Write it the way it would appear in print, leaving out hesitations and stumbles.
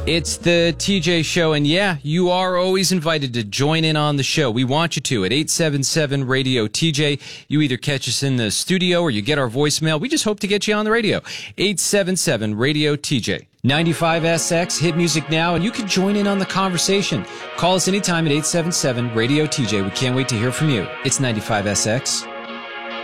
It's the TJ Show, and yeah, you are always invited to join in on the show. We want you to at 877-RADIO-TJ. You either catch us in the studio or you get our voicemail. We just hope to get you on the radio. 877-RADIO-TJ. 95SX, hit music now, and you can join in on the conversation. Call us anytime at 877-RADIO-TJ. We can't wait to hear from you. It's 95SX.